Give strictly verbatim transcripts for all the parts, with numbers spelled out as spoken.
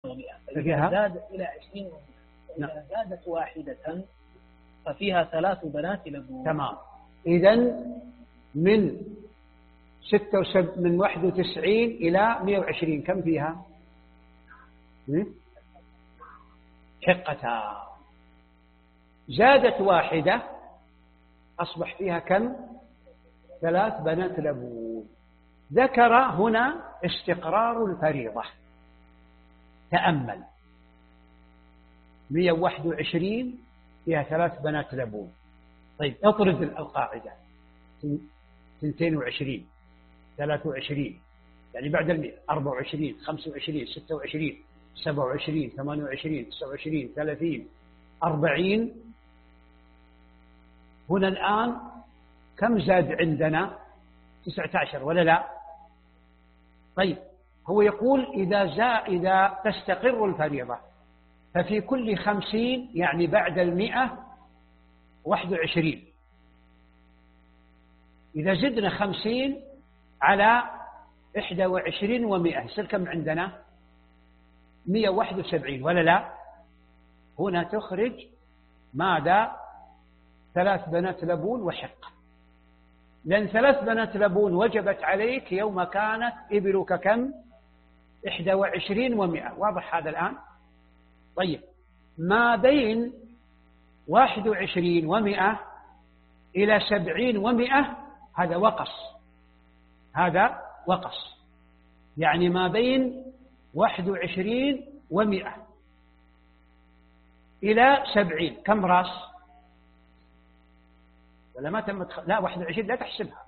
فإذا زاد إلى عشرين إذا زادت واحدة ففيها ثلاث بنات لبون. تمام. إذن من ستة وسب... من واحد وتسعين إلى مئة وعشرين كم فيها؟ حقتان. زادت واحدة أصبح فيها كم؟ ثلاث بنات لبون. ذكر هنا استقرار الفريضة. تأمل، مئة وواحد وعشرين فيها ثلاث بنات لبون. طيب اطرد القاعدة، اثنتين وعشرين، ثلاثة وعشرين، يعني بعد المئة، أربعة وعشرين، خمسة وعشرين، ستة وعشرين، سبعة وعشرين، ثمانية وعشرين، تسعة وعشرين، ثلاثين، أربعين. هنا الآن كم زاد عندنا؟ تسعة عشر ولا لا؟ طيب هو يقول إذا زاد إذا تستقر الفريضة ففي كل خمسين، يعني بعد المئة واحد وعشرين. إذا زدنا خمسين على إحدى وعشرين ومئة يصير كم عندنا؟ مئة وواحد وسبعين ولا لا؟ هنا تخرج ماذا؟ ثلاث بنات لبون وحقة، لأن ثلاث بنات لبون وجبت عليك يوم كانت إبلك كم؟ إحدى وعشرين ومئة. واضح هذا الآن؟ طيب ما بين واحد وعشرين ومئة إلى سبعين ومئة هذا وقص، هذا وقص، يعني ما بين واحد وعشرين ومئة إلى سبعين كم راس؟ ولا ما تم تخ... لا واحد وعشرين لا تحسبها،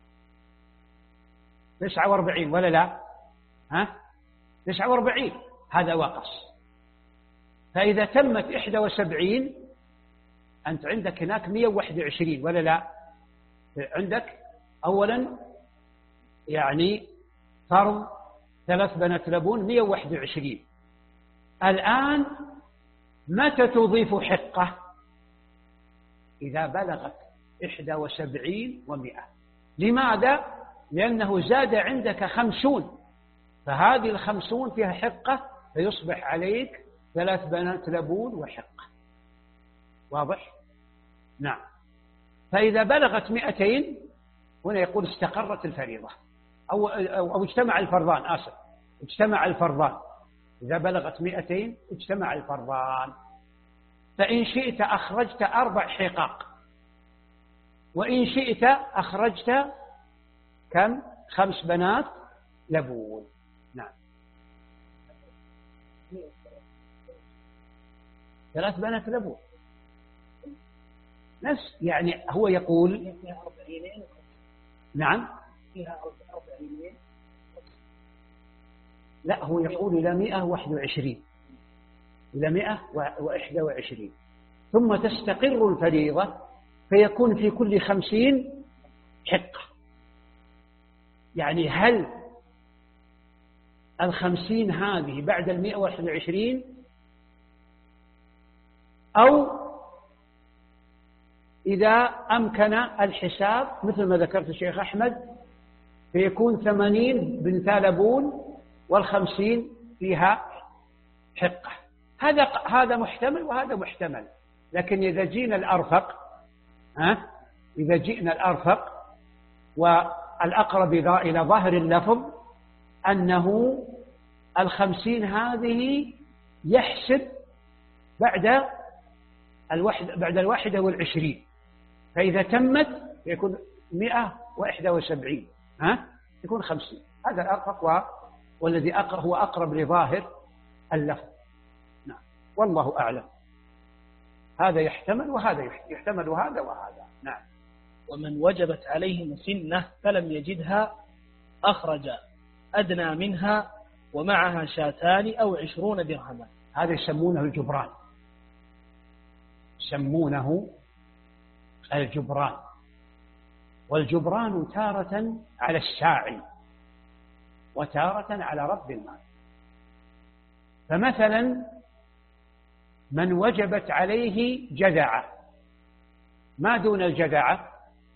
تسعة وأربعين ولا لا؟ ها؟ تسعة وأربعين هذا وقص. فإذا تمت إحدى وسبعين أنت عندك هناك مئة وواحد وعشرين ولا لا؟ عندك أولا يعني فرض ثلاث بنات لبون مئة وواحد وعشرين. الآن متى تضيف حقة؟ إذا بلغت إحدى وسبعين ومئة. لماذا؟ لأنه زاد عندك خمسون، فهذه الخمسون فيها حقة، فيصبح عليك ثلاث بنات لبون وحقة. واضح؟ نعم. فإذا بلغت مئتين هنا يقول استقرت الفريضة أو, أو, أو اجتمع الفرضان. آسف، اجتمع الفرضان. إذا بلغت مئتين اجتمع الفرضان. فإن شئت أخرجت أربع حقاق، وإن شئت أخرجت كم؟ خمس بنات لبون. نعم. ثلاث بنات لبون نفس، يعني هو يقول نعم لا، هو يقول إلى مئة وواحد وعشرين، إلى مئة وإحدى وعشرين، ثم تستقر الفريضة فيكون في كل خمسين حقة. يعني هل الخمسين هذه بعد المئة وواحد وعشرين أو إذا أمكن الحساب مثل ما ذكرت الشيخ أحمد فيكون ثمانين بنتا لبون والخمسين فيها حقة. هذا هذا محتمل وهذا محتمل. لكن إذا جينا الأرفق، ها إذا جئنا الأرفق والأقرب إلى ظاهر اللفظ أنه الخمسين هذه يحسب بعد الواحد بعد الواحدة والعشرين، فإذا تمت يكون مئة وإحدى وسبعين، ها يكون خمسين. هذا الأرفق و... والذي أقرب هو أقرب لظاهر اللفظ. نعم، والله أعلم. هذا يحتمل وهذا يحتمل وهذا وهذا. نعم. ومن وجبت عليه مسنة فلم يجدها أخرج أدنى منها ومعها شاتان أو عشرون درهما. هذا يسمونه الجبران، يسمونه الجبران. والجبران تارة على الساعي وتارة على رب المال. فمثلا من وجبت عليه جذعة، ما دون الجذعة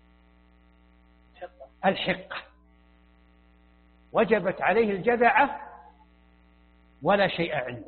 الحقة، وجبت عليه الجذعة ولا شيء عنده،